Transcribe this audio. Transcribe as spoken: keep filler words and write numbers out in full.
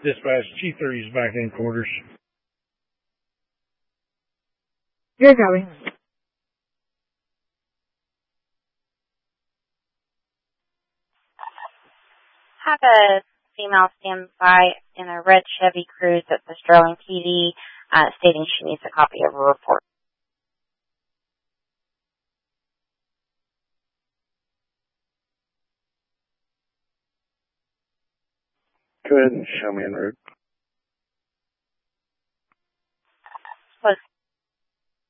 Dispatch, Chief three is back in quarters. You're going. Have a female stand by in a red Chevy Cruze at the Sterling P D, uh, stating she needs a copy of a report. Go ahead and show me en route.